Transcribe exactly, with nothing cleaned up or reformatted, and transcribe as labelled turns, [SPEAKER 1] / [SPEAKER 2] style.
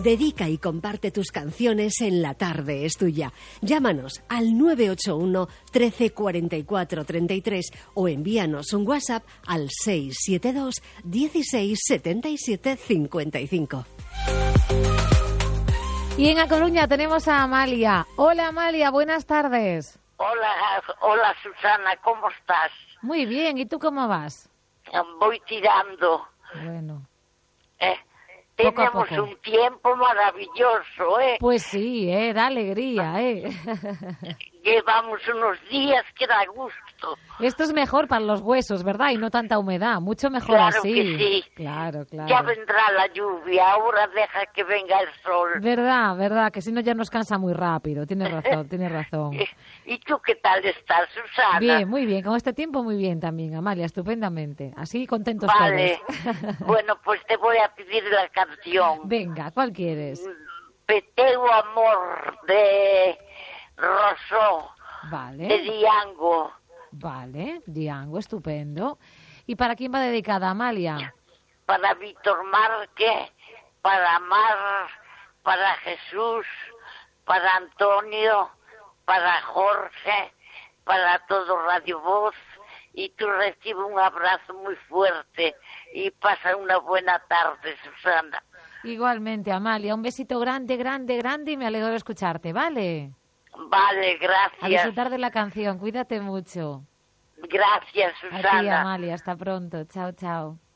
[SPEAKER 1] Dedica y comparte tus canciones en La Tarde es Tuya. Llámanos al nueve ocho uno, trece, cuarenta y cuatro, treinta y tres o envíanos un WhatsApp al seis siete dos, dieciséis, setenta y siete, cincuenta y cinco.
[SPEAKER 2] Y en A Coruña tenemos a Amalia. Hola Amalia, buenas tardes.
[SPEAKER 3] Hola, hola Susana, ¿cómo estás?
[SPEAKER 2] Muy bien, ¿y tú cómo vas?
[SPEAKER 3] Voy tirando.
[SPEAKER 2] Bueno.
[SPEAKER 3] Eh,
[SPEAKER 2] Poco a
[SPEAKER 3] tenemos
[SPEAKER 2] poco.
[SPEAKER 3] un tiempo maravilloso, ¿eh?
[SPEAKER 2] Pues sí, eh, da alegría, eh.
[SPEAKER 3] Llevamos unos días que da gusto.
[SPEAKER 2] Esto es mejor para los huesos, ¿verdad? Y no tanta humedad, mucho mejor
[SPEAKER 3] Claro
[SPEAKER 2] así.
[SPEAKER 3] que sí.
[SPEAKER 2] Claro, claro.
[SPEAKER 3] Ya vendrá la lluvia, ahora deja que venga el sol.
[SPEAKER 2] Verdad, verdad, que si no ya nos cansa muy rápido. Tienes razón, tienes razón.
[SPEAKER 3] ¿Y tú qué tal estás, Susana?
[SPEAKER 2] Bien, muy bien, con este tiempo muy bien también, Amalia, estupendamente. Así contentos
[SPEAKER 3] Vale.
[SPEAKER 2] todos.
[SPEAKER 3] Bueno, pues te voy a pedir la canción.
[SPEAKER 2] Venga, ¿cuál quieres?
[SPEAKER 3] Peteo Amor de Rosó,
[SPEAKER 2] Vale.
[SPEAKER 3] de Diango.
[SPEAKER 2] Vale, Diango, estupendo. ¿Y para quién va dedicada, Amalia?
[SPEAKER 3] Para Víctor Márquez, para Mar, para Jesús, para Antonio, para Jorge, para todo Radio Voz, y tú recibes un abrazo muy fuerte y pasa una buena tarde, Susana.
[SPEAKER 2] Igualmente, Amalia, un besito grande, grande, grande y me alegro de escucharte, ¿vale?
[SPEAKER 3] Vale, gracias.
[SPEAKER 2] A disfrutar de la canción, cuídate mucho.
[SPEAKER 3] Gracias, Susana.
[SPEAKER 2] A ti, Amalia, hasta pronto. Chao, chao.